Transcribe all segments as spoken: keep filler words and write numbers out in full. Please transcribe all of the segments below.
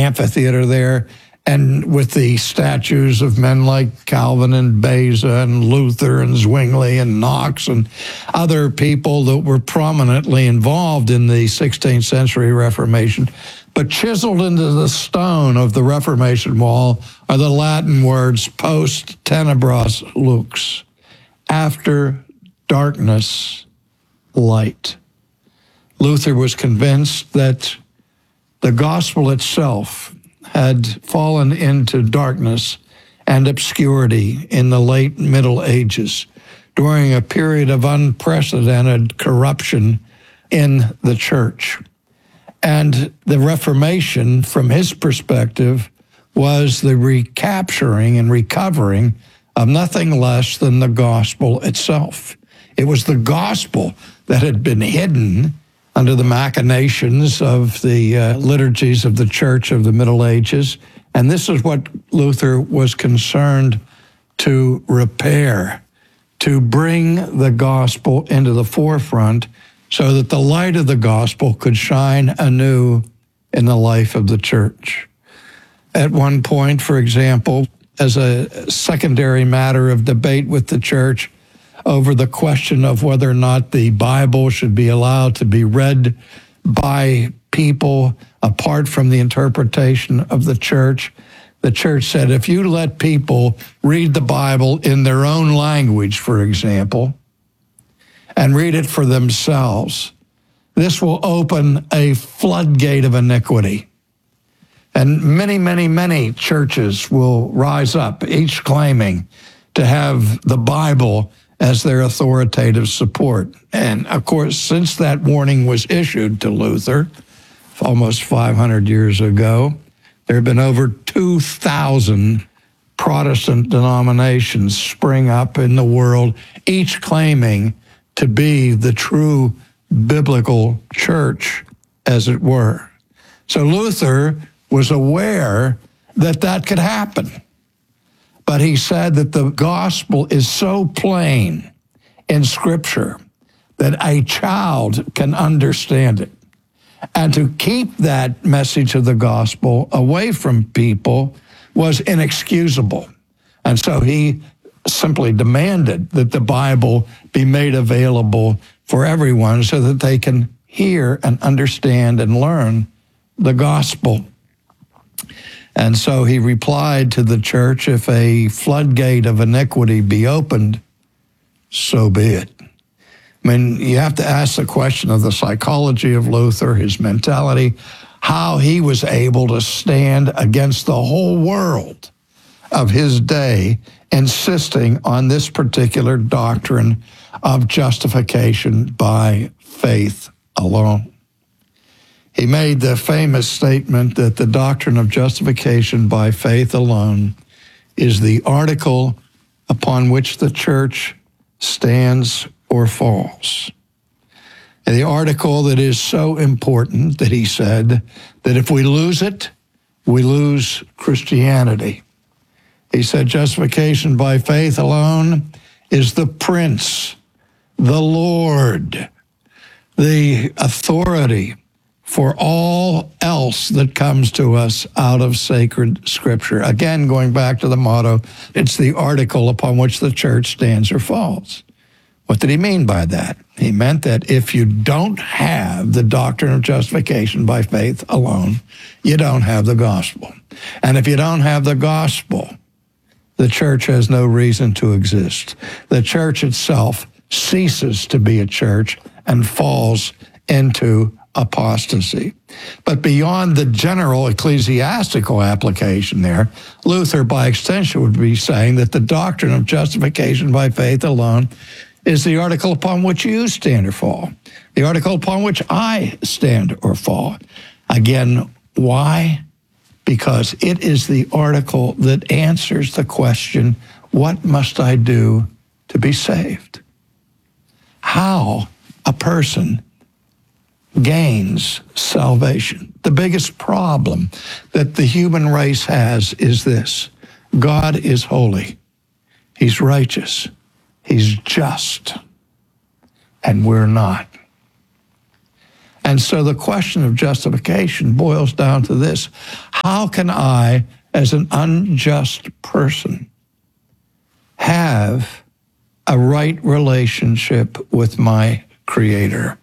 amphitheater there, and with the statues of men like Calvin and Beza and Luther and Zwingli and Knox and other people that were prominently involved in the sixteenth century Reformation. But chiseled into the stone of the Reformation wall are the Latin words post tenebras lux, after darkness, light. Luther was convinced that the gospel itself had fallen into darkness and obscurity in the late Middle Ages during a period of unprecedented corruption in the church. And the Reformation, from his perspective, was the recapturing and recovering of nothing less than the gospel itself. It was the gospel that had been hidden under the machinations of the uh, liturgies of the church of the Middle Ages. And this is what Luther was concerned to repair, to bring the gospel into the forefront so that the light of the gospel could shine anew in the life of the church. At one point, for example, as a secondary matter of debate with the church over the question of whether or not the Bible should be allowed to be read by people apart from the interpretation of the church, the church said, if you let people read the Bible in their own language, for example, and read it for themselves, this will open a floodgate of iniquity. And many, many, many churches will rise up, each claiming to have the Bible as their authoritative support. And of course, since that warning was issued to Luther almost five hundred years ago, there have been over two thousand Protestant denominations spring up in the world, each claiming to be the true biblical church, as it were. So Luther was aware that that could happen. But he said that the gospel is so plain in Scripture that a child can understand it. And to keep that message of the gospel away from people was inexcusable. And so he simply demanded that the Bible be made available for everyone so that they can hear and understand and learn the gospel. And so he replied to the church, if a floodgate of iniquity be opened, so be it. I mean, you have to ask the question of the psychology of Luther, his mentality, how he was able to stand against the whole world of his day, insisting on this particular doctrine of justification by faith alone. He made the famous statement that the doctrine of justification by faith alone is the article upon which the church stands or falls. And the article that is so important that he said that if we lose it, we lose Christianity. He said justification by faith alone is the Prince, the Lord, the authority for all else that comes to us out of sacred Scripture. Again, going back to the motto, it's the article upon which the church stands or falls. What did he mean by that? He meant that if you don't have the doctrine of justification by faith alone, you don't have the gospel. And if you don't have the gospel, the church has no reason to exist. The church itself ceases to be a church and falls into apostasy. But beyond the general ecclesiastical application there, Luther, by extension, would be saying that the doctrine of justification by faith alone is the article upon which you stand or fall, the article upon which I stand or fall. Again, why? Because it is the article that answers the question, what must I do to be saved? How a person gains salvation. The biggest problem that the human race has is this: God is holy, He's righteous, He's just, and we're not. And so the question of justification boils down to this: how can I, as an unjust person, have a right relationship with my Creator?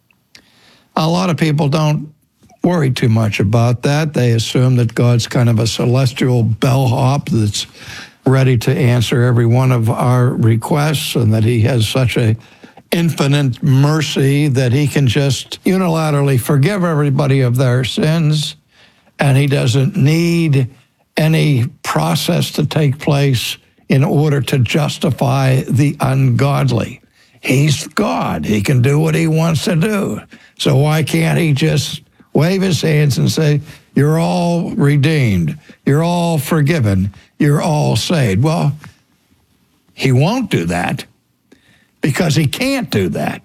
A lot of people don't worry too much about that. They assume that God's kind of a celestial bellhop that's ready to answer every one of our requests, and that he has such a infinite mercy that he can just unilaterally forgive everybody of their sins, and he doesn't need any process to take place in order to justify the ungodly. He's God. He can do what he wants to do. So why can't he just wave his hands and say, you're all redeemed, you're all forgiven, you're all saved? Well, he won't do that because he can't do that.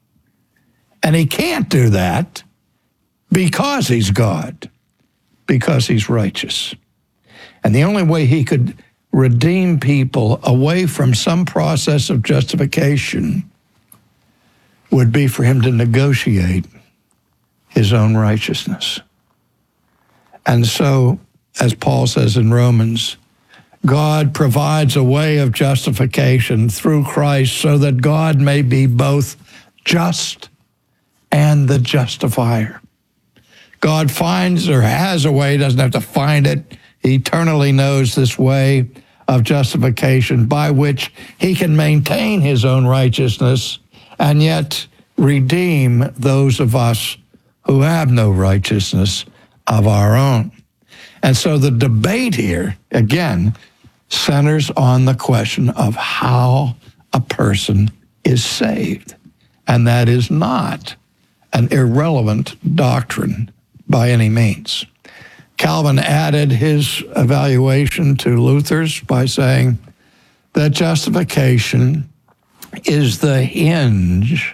And he can't do that because he's God, because he's righteous. And the only way he could redeem people away from some process of justification would be for him to negotiate his own righteousness. And so, as Paul says in Romans, God provides a way of justification through Christ so that God may be both just and the justifier. God finds or has a way, doesn't have to find it. He eternally knows this way of justification by which he can maintain his own righteousness and yet redeem those of us who have no righteousness of our own. And so the debate here, again, centers on the question of how a person is saved. And that is not an irrelevant doctrine by any means. Calvin added his evaluation to Luther's by saying that justification is the hinge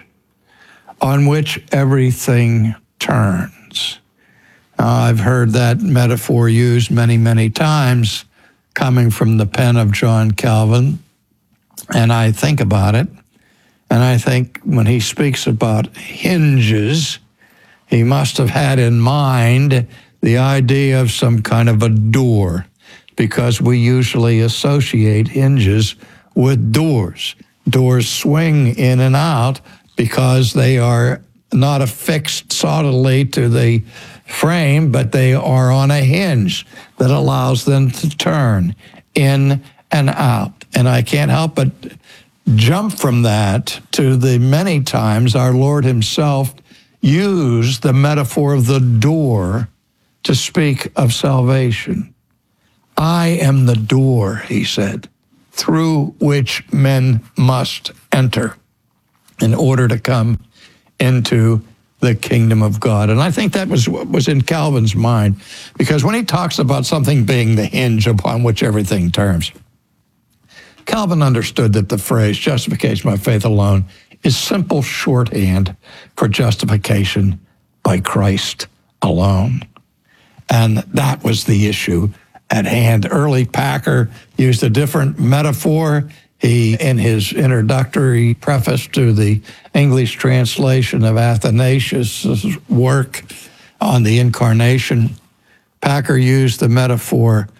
on which everything turns. Now, I've heard that metaphor used many, many times coming from the pen of John Calvin, and I think about it, and I think when he speaks about hinges, he must have had in mind the idea of some kind of a door, because we usually associate hinges with doors. Doors swing in and out because they are not affixed solidly to the frame, but they are on a hinge that allows them to turn in and out. And I can't help but jump from that to the many times our Lord himself used the metaphor of the door to speak of salvation. I am the door, he said, through which men must enter in order to come into the kingdom of God. And I think that was what was in Calvin's mind, because when he talks about something being the hinge upon which everything turns, Calvin understood that the phrase justification by faith alone is simple shorthand for justification by Christ alone. And that was the issue at hand. Early Packer used a different metaphor. He, in his introductory preface to the English translation of Athanasius' work on the Incarnation, Packer used the metaphor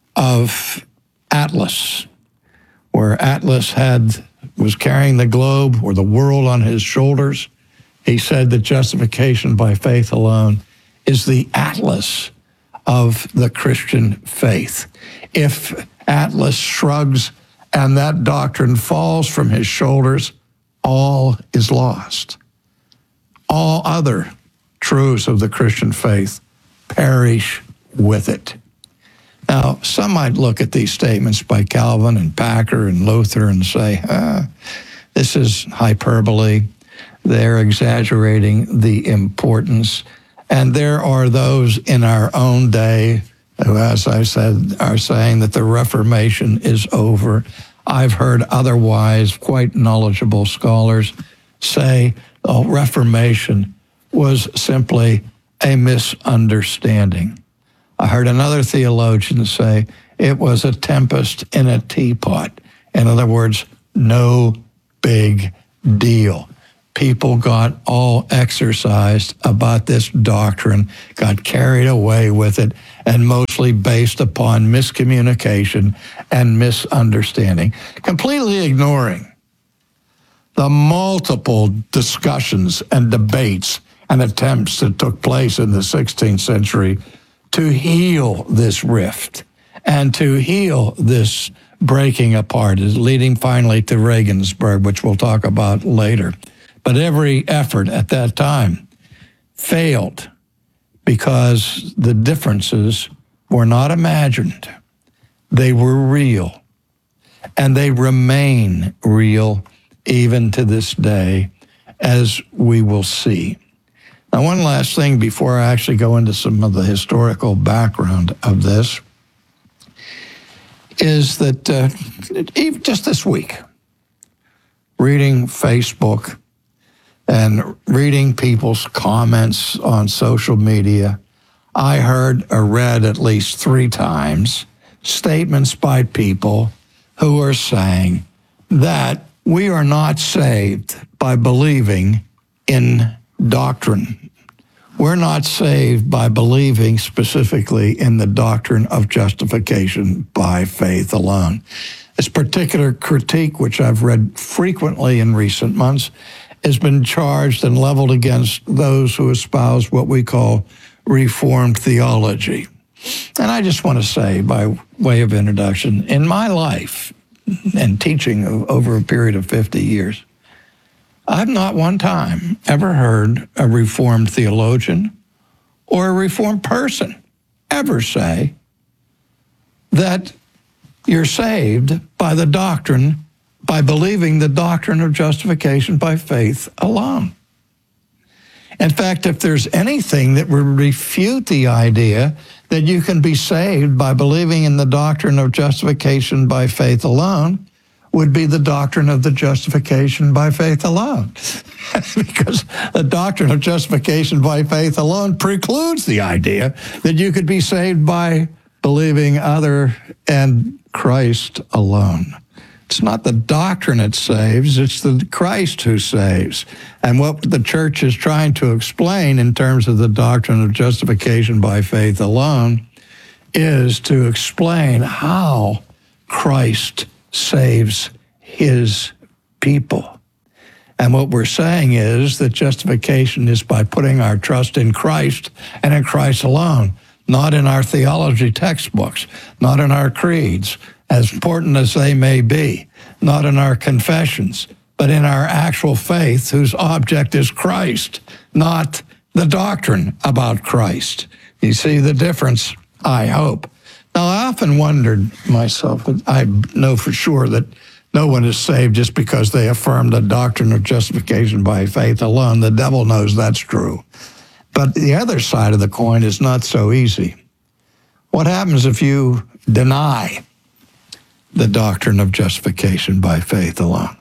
of Atlas, where Atlas had was carrying the globe or the world on his shoulders. He said that justification by faith alone is the Atlas of the Christian faith. If Atlas shrugs and that doctrine falls from his shoulders, all is lost. All other truths of the Christian faith perish with it. Now, some might look at these statements by Calvin and Packer and Luther and say, ah, this is hyperbole. They're exaggerating the importance. And there are those in our own day who, as I said, are saying that the Reformation is over. I've heard otherwise quite knowledgeable scholars say the Reformation was simply a misunderstanding. I heard another theologian say it was a tempest in a teapot. In other words, no big deal. people got all exercised about this doctrine, got carried away with it, and mostly based upon miscommunication and misunderstanding, completely ignoring the multiple discussions and debates and attempts that took place in the sixteenth century to heal this rift and to heal this breaking apart, is leading finally to Regensburg, which we'll talk about later. But every effort at that time failed because the differences were not imagined. They were real, and they remain real even to this day, as we will see. Now, one last thing before I actually go into some of the historical background of this is that uh, even just this week, reading Facebook and reading people's comments on social media, I heard or read at least three times statements by people who are saying that we are not saved by believing in doctrine. We're not saved by believing specifically in the doctrine of justification by faith alone. This particular critique, which I've read frequently in recent months, has been charged and leveled against those who espouse what we call Reformed theology. And I just want to say, by way of introduction, in my life and teaching over a period of fifty years, I've not one time ever heard a Reformed theologian or a Reformed person ever say that you're saved by the doctrine, by believing the doctrine of justification by faith alone. In fact, if there's anything that would refute the idea that you can be saved by believing in the doctrine of justification by faith alone, would be the doctrine of the justification by faith alone. Because the doctrine of justification by faith alone precludes the idea that you could be saved by believing other and Christ alone. It's not the doctrine that saves, it's the Christ who saves. And what the church is trying to explain in terms of the doctrine of justification by faith alone is to explain how Christ saves his people. And what we're saying is that justification is by putting our trust in Christ and in Christ alone, not in our theology textbooks, not in our creeds, as important as they may be, not in our confessions, but in our actual faith whose object is Christ, not the doctrine about Christ. You see the difference, I hope. Now, I often wondered myself, I know for sure that no one is saved just because they affirm the doctrine of justification by faith alone. The devil knows that's true. But the other side of the coin is not so easy. What happens if you deny the doctrine of justification by faith alone?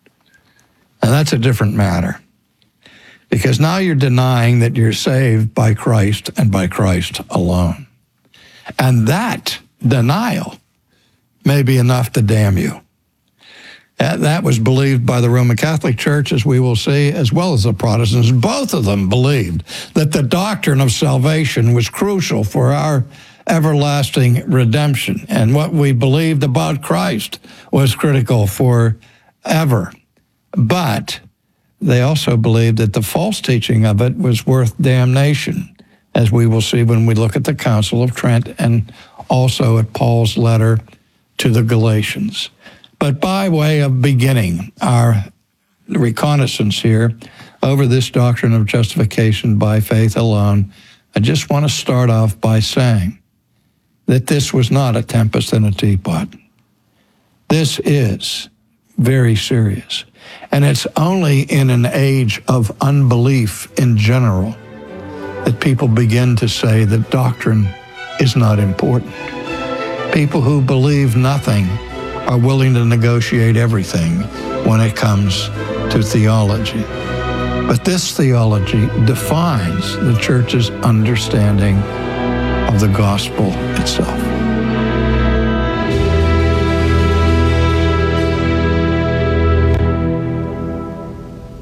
And that's a different matter. Because now you're denying that you're saved by Christ and by Christ alone. And that denial may be enough to damn you. That was believed by the Roman Catholic Church, as we will see, as well as the Protestants. Both of them believed that the doctrine of salvation was crucial for our everlasting redemption. And what we believed about Christ was critical forever. But they also believed that the false teaching of it was worth damnation, as we will see when we look at the Council of Trent and also at Paul's letter to the Galatians. But by way of beginning our reconnaissance here over this doctrine of justification by faith alone, I just want to start off by saying that this was not a tempest in a teapot. This is very serious. And it's only in an age of unbelief in general that people begin to say that doctrine is not important. People who believe nothing are willing to negotiate everything when it comes to theology. But this theology defines the church's understanding of the gospel itself.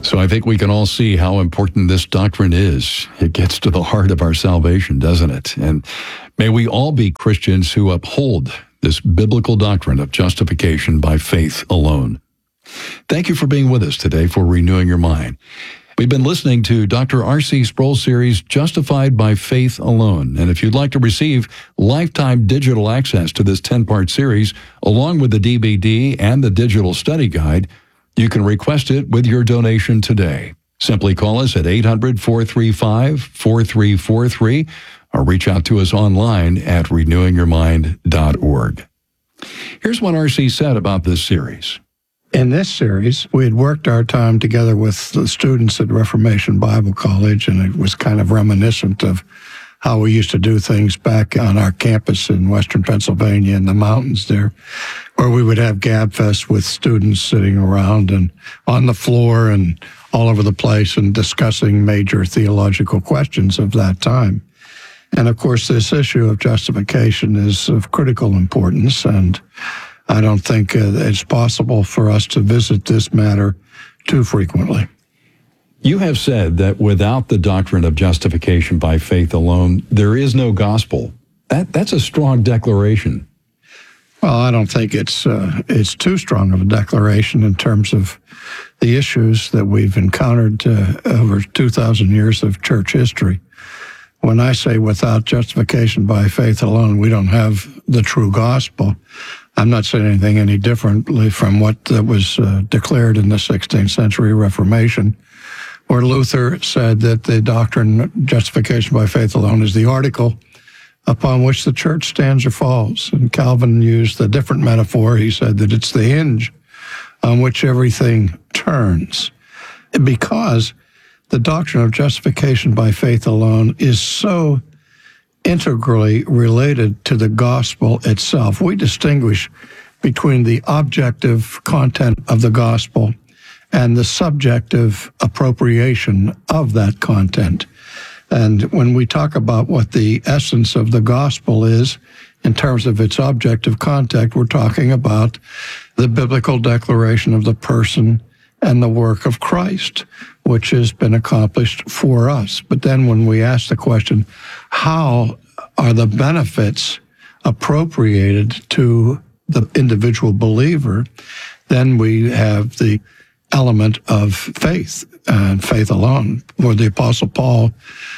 So I think we can all see how important this doctrine is. It gets to the heart of our salvation, doesn't it? And may we all be Christians who uphold this biblical doctrine of justification by faith alone. Thank you for being with us today for Renewing Your Mind. We've been listening to Doctor R C Sproul's series, Justified by Faith Alone. And if you'd like to receive lifetime digital access to this ten-part series, along with the D V D and the digital study guide, you can request it with your donation today. Simply call us at eight hundred, four three five, four three four three or reach out to us online at renewing your mind dot org. Here's what R C said about this series. In this series, we had worked our time together with the students at Reformation Bible College, and it was kind of reminiscent of how we used to do things back on our campus in western Pennsylvania in the mountains there, where we would have Gab Fest with students sitting around and on the floor and all over the place and discussing major theological questions of that time. And of course, this issue of justification is of critical importance, and I don't think uh, it's possible for us to visit this matter too frequently. You have said that without the doctrine of justification by faith alone, there is no gospel. That That's a strong declaration. Well, I don't think it's uh, it's too strong of a declaration in terms of the issues that we've encountered uh, over two thousand years of church history. When I say without justification by faith alone, we don't have the true gospel, I'm not saying anything any differently from what was uh, declared in the sixteenth century Reformation, where Luther said that the doctrine justification by faith alone is the article upon which the church stands or falls. And Calvin used a different metaphor. He said that it's the hinge on which everything turns. Because the doctrine of justification by faith alone is so integrally related to the gospel itself. We distinguish between the objective content of the gospel and the subjective appropriation of that content. And when we talk about what the essence of the gospel is, in terms of its objective content, we're talking about the biblical declaration of the person and the work of Christ, which has been accomplished for us. But then when we ask the question, how are the benefits appropriated to the individual believer, then we have the element of faith and faith alone. Where the Apostle Paul,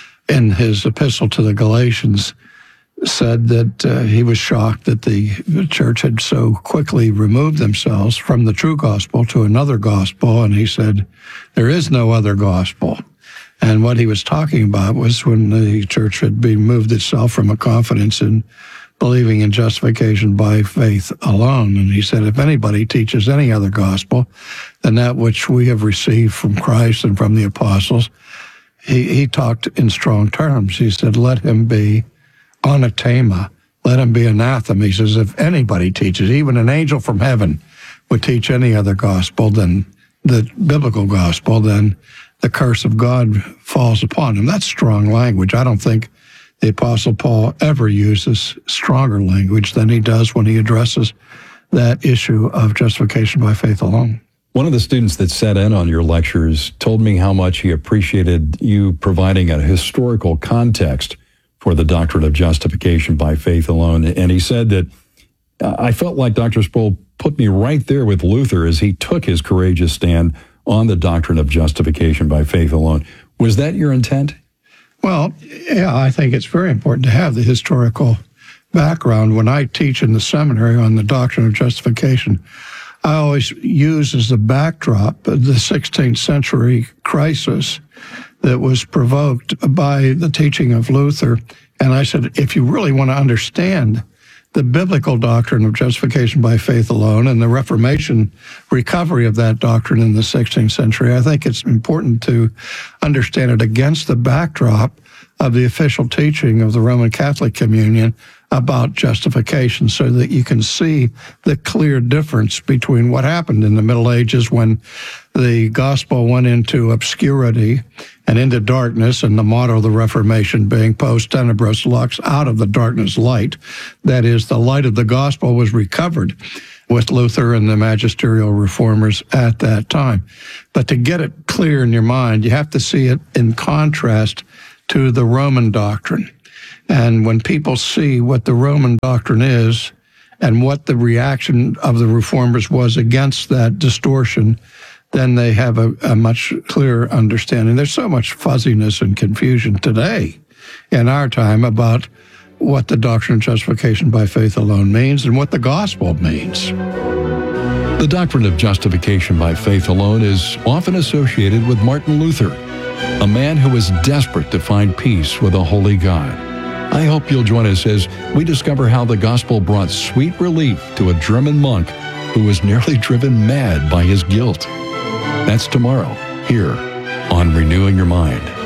in his epistle to the Galatians, said that uh, he was shocked that the church had so quickly removed themselves from the true gospel to another gospel, and he said, there is no other gospel. And what he was talking about was when the church had removed itself from a confidence in believing in justification by faith alone. And he said, if anybody teaches any other gospel than that which we have received from Christ and from the apostles, he, he talked in strong terms. He said, let him be anathema, let him be anathema. He says, if anybody teaches, even an angel from heaven would teach any other gospel than the biblical gospel, then the curse of God falls upon him. That's strong language. I don't think the Apostle Paul ever uses stronger language than he does when he addresses that issue of justification by faith alone. One of the students that sat in on your lectures told me how much he appreciated you providing a historical context for the doctrine of justification by faith alone. And he said that, uh, I felt like Doctor Sproul put me right there with Luther as he took his courageous stand on the doctrine of justification by faith alone. Was that your intent? Well, yeah, I think it's very important to have the historical background. When I teach in the seminary on the doctrine of justification, I always use as the backdrop the sixteenth century crisis that was provoked by the teaching of Luther. And I said, if you really want to understand the biblical doctrine of justification by faith alone and the Reformation recovery of that doctrine in the sixteenth century, I think it's important to understand it against the backdrop of the official teaching of the Roman Catholic Communion about justification, so that you can see the clear difference between what happened in the Middle Ages when the gospel went into obscurity and into darkness, and the motto of the Reformation being post tenebras lux, out of the darkness light. That is, the light of the gospel was recovered with Luther and the magisterial reformers at that time. But to get it clear in your mind, you have to see it in contrast to the Roman doctrine. And when people see what the Roman doctrine is and what the reaction of the reformers was against that distortion, then they have a, a much clearer understanding. There's so much fuzziness and confusion today in our time about what the doctrine of justification by faith alone means and what the gospel means. The doctrine of justification by faith alone is often associated with Martin Luther, a man who was desperate to find peace with a holy God. I hope you'll join us as we discover how the gospel brought sweet relief to a German monk who was nearly driven mad by his guilt. That's tomorrow, here on Renewing Your Mind.